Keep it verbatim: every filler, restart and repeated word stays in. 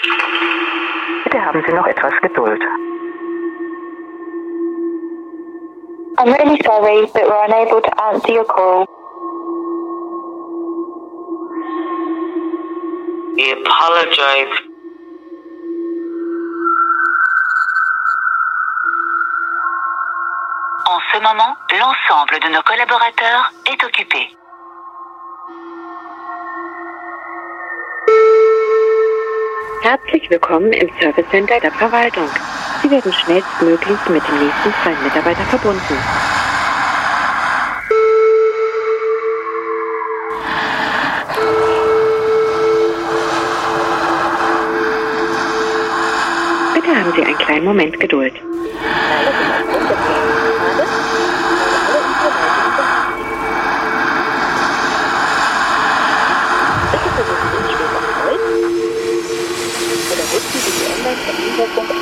Bitte haben Sie noch etwas Geduld. I'm really sorry, but we're unable to answer your call. We apologize. En ce moment, l'ensemble de nos collaborateurs est occupé. Herzlich willkommen im Service Center der Verwaltung. Sie werden schnellstmöglich mit dem nächsten freien Mitarbeiter verbunden. Bitte haben Sie einen kleinen Moment Geduld. Oder nutzen Sie die Online-Terminbuchung